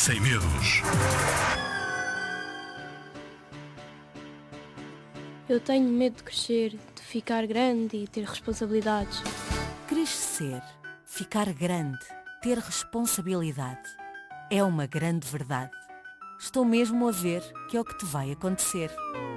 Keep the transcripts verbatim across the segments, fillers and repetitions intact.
Sem medos. Eu tenho medo de crescer, de ficar grande e ter responsabilidades. Crescer, ficar grande, ter responsabilidade. É uma grande verdade. Estou mesmo a ver que é o que te vai acontecer.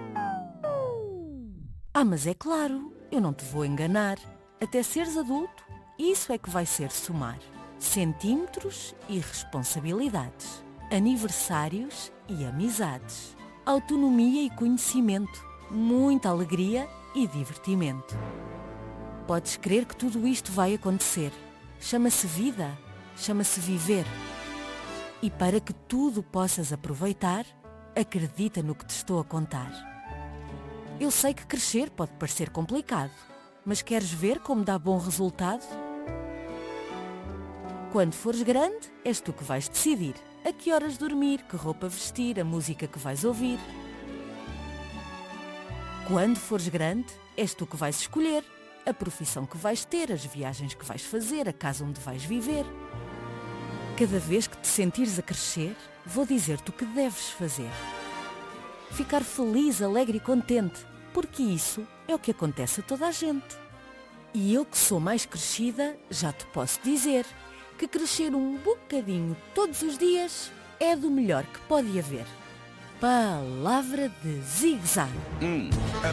Ah, mas é claro, eu não te vou enganar. Até seres adulto, isso é que vai ser somar. Centímetros e responsabilidades. Aniversários e amizades. Autonomia e conhecimento. Muita alegria e divertimento. Podes crer que tudo isto vai acontecer. Chama-se vida, chama-se viver. E para que tudo possas aproveitar, acredita no que te estou a contar. Eu sei que crescer pode parecer complicado, mas queres ver como dá bom resultado? Quando fores grande, és tu que vais decidir a que horas dormir, que roupa vestir, a música que vais ouvir. Quando fores grande, és tu que vais escolher a profissão que vais ter, as viagens que vais fazer, a casa onde vais viver. Cada vez que te sentires a crescer, vou dizer-te o que deves fazer. Ficar feliz, alegre e contente, porque isso é o que acontece a toda a gente. E eu que sou mais crescida, já te posso dizer que crescer um bocadinho todos os dias é do melhor que pode haver. Palavra de Zig Zag. Hum.